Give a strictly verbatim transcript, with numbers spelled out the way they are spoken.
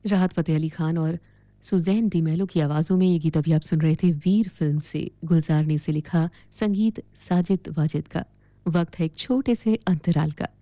राहत फ़तेह अली खान और सुज़ैन डिमेलो की आवाज़ों में ये गीत अभी आप सुन रहे थे वीर फ़िल्म से। गुलज़ार ने इसे लिखा, संगीत साजिद वाजिद का। वक़्त है एक छोटे से अंतराल का।